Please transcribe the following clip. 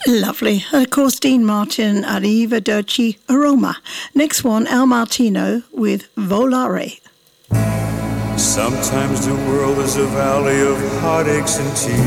Lovely. Of course, Dean Martin, Arrivederci, Roma. Next one, Al Martino with Volare. Sometimes the world is a valley of heartaches and tears.